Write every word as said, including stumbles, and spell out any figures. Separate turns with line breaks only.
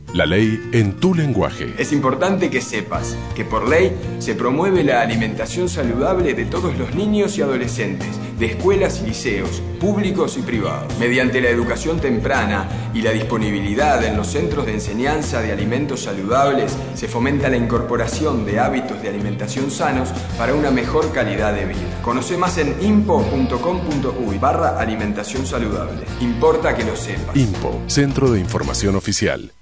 La ley en tu lenguaje.
Es importante que sepas que por ley se promueve la alimentación saludable de todos los niños y adolescentes, de escuelas y liceos, públicos y privados. Mediante la educación temprana y la disponibilidad en los centros de enseñanza de alimentos saludables, se fomenta la incorporación de hábitos de alimentación sanos para una mejor calidad de vida. Conoce más en impo punto com punto uy barra alimentación saludable. Importa que lo sepas.
INPO, Centro de Información Oficial.